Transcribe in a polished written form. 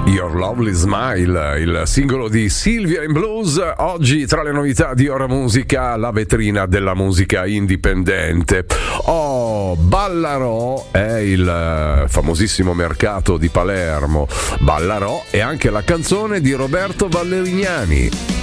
Your Lovely Smile, il singolo di Silvia in Blues. Oggi tra le novità di Ora Musica, la vetrina della musica indipendente. Ballarò è il famosissimo mercato di Palermo. Ballarò è anche la canzone di Roberto Valerignani.